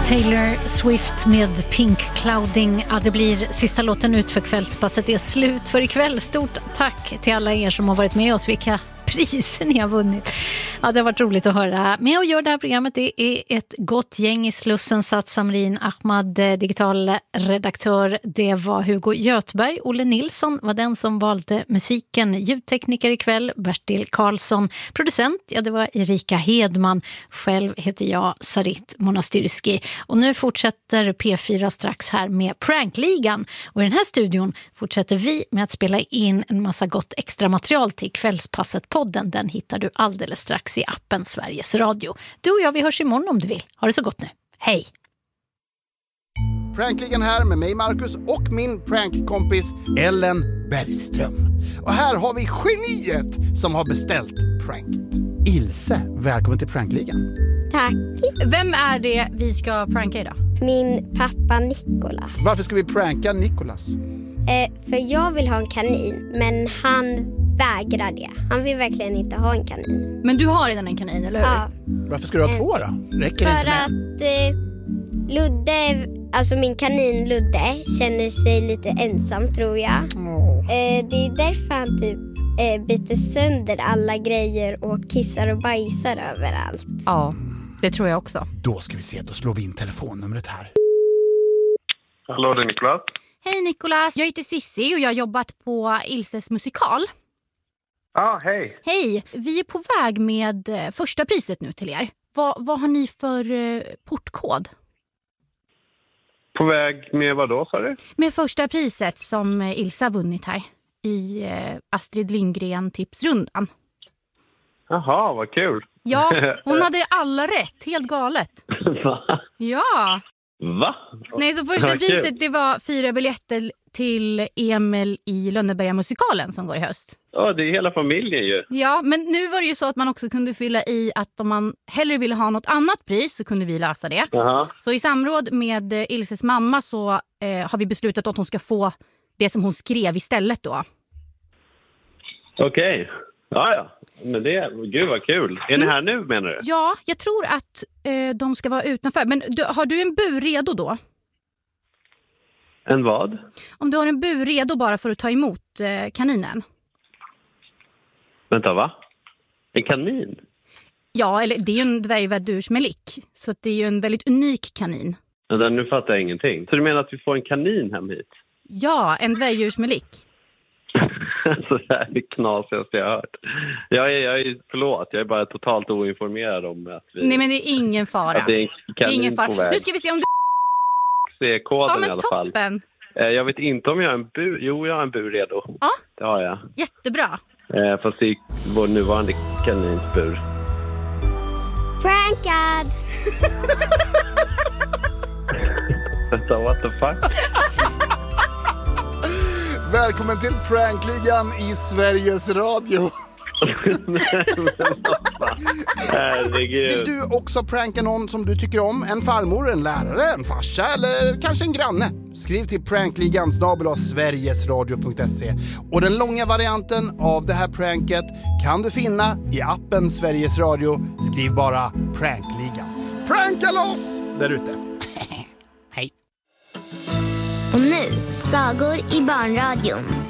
Taylor Swift med Pink Clouding. Ja, det blir sista låten ut för kvällspasset. Det är slut för ikväll. Stort tack till alla er som har varit med oss. Vilka priser ni har vunnit. Ja, det har varit roligt att höra. Med och gör det här programmet, det är ett gott gäng i Slussen. Sat Samrin Ahmad, digital redaktör. Det var Hugo Götberg. Olle Nilsson var den som valde musiken. Ljudtekniker ikväll, Bertil Karlsson. Producent, ja, det var Erika Hedman. Själv heter jag Sarit Monastyrski. Och nu fortsätter P4 strax här med Prankligan. Och i den här studion fortsätter vi med att spela in en massa gott extra material till Kvällspasset-podden. Den hittar du alldeles strax i appen Sveriges Radio. Du och jag, vi hörs imorgon om du vill. Ha det så gott nu. Hej! Prankligan här med mig Marcus och min prankkompis Ellen Bergström. Och här har vi geniet som har beställt pranket. Ilse, välkommen till Prankligan. Tack. Vem är det vi ska pranka idag? Min pappa Nikolas. Varför ska vi pranka Nikolas? För jag vill ha en kanin, men han vägrar det. Han vill verkligen inte ha en kanin. Men du har redan en kanin, eller hur? Ja. Varför ska du ha två då? Räcker det För inte med? att Ludde, alltså min kanin Ludde, känner sig lite ensam, tror jag. Det är därför han typ biter sönder alla grejer och kissar och bajsar överallt. Ja, det tror jag också. Då ska vi se, då slår vi in telefonnumret här. Hallå, det är Niklas. Hej Nikolas, jag heter Sissi och jag har jobbat på Ilses musikal. Hej. Hej, vi är på väg med första priset nu till er. Vad har ni för portkod? På väg med vad då, sa du? Med första priset som Ilsa vunnit här i Astrid Lindgren tipsrundan. Jaha, vad kul. Ja, hon hade alla rätt, helt galet. Va? Ja. Va? Nej, så första Vad priset kul. det var 4 biljetter till Emil i Lönneberga-musikalen som går i höst. Ja, det är hela familjen ju. Ja, men nu var det ju så att man också kunde fylla i att om man hellre ville ha något annat pris så kunde vi lösa det. Jaha. Så i samråd med Ilses mamma så har vi beslutat att hon ska få det som hon skrev istället då. Okej. Ja. Men gud vad kul. Är ni här nu, menar du? Ja, jag tror att de ska vara utanför. Men har du en bur redo då? En vad? Om du har en bur redo bara för att ta emot kaninen. Vänta, va? En kanin? Ja, eller det är ju en dvärgvädursmelik. Så det är ju en väldigt unik kanin. Vänta, nu fattar jag ingenting. Så du menar att vi får en kanin hem hit? Ja, en dvärgdjursmelik. Så det här är det knasigaste jag har hört. Jag är förlåt, jag är bara totalt oinformerad om att vi... Nej, men det är ingen fara. Att det är en Det är kanin ingen fara. på väg. Nu ska vi se om du... Se koden Ja, men i alla fall. toppen. Jag vet inte om jag har en bur. Jo, jag har en bur redo. Ja. Det har jag. Jättebra. Fast det är vår nuvarande kaninsbur. Prankad! Vänta, what the fuck? Välkommen till Prankligan i Sveriges Radio. Herregud. Vill du också pranka någon som du tycker om? En farmor, en lärare, en farsa eller kanske en granne? Skriv till prankligan@sverigesradio.se. Och den långa varianten av det här pranket kan du finna i appen Sveriges Radio. Skriv bara Prankligan. Pranka loss där ute. Hej. Och nu, sagor i barnradion.